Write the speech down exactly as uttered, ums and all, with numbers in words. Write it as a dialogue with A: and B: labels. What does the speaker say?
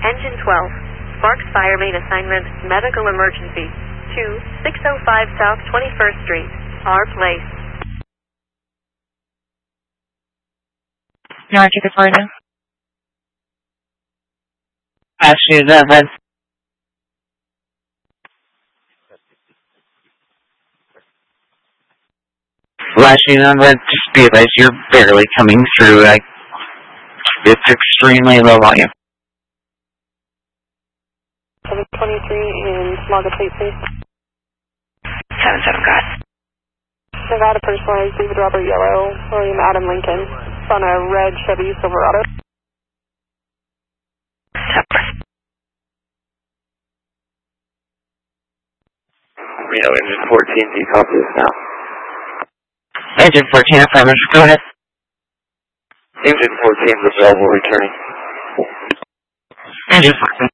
A: Engine twelve. Sparks Fire Main Assignment, Medical Emergency. two six oh five South twenty-first Street. R Place.
B: No, I take this right now.
C: Actually, that, that's flashing on that, just realize you're barely coming through. Like, it's extremely low volume.
A: seven twenty-three in Log a Plate, please.
B: seven seven, got it.
A: Nevada personalized, David Robert Yellow, William Adam Lincoln. It's on a red Chevy Silverado.
D: Reno, engine fourteen, do you copy this now?
C: Engine fourteen, affirmative, go ahead.
D: Engine fourteen is available, returning.
C: Engine fourteen.